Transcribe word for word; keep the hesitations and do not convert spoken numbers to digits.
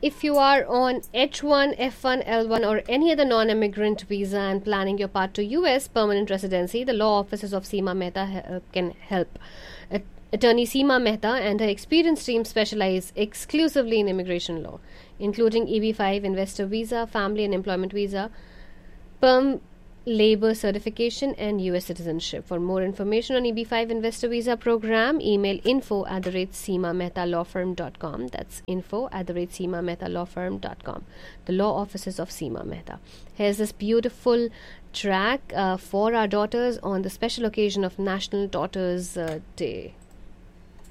if you are on H one, F one, L one or any other non-immigrant visa and planning your path to U S permanent residency, the law offices of Seema Mehta he- uh, can help. At- Attorney Seema Mehta and her experienced team specialize exclusively in immigration law, including E B five, investor visa, family and employment visa, perm labor certification and U S citizenship. For more information on E B five investor visa program, email info at the rate seema mehta law firm dot com. That's info at the rate seema mehta law firm dot com. The law offices of Seema Mehta. Here's this beautiful track uh, for our daughters on the special occasion of National Daughters uh, Day.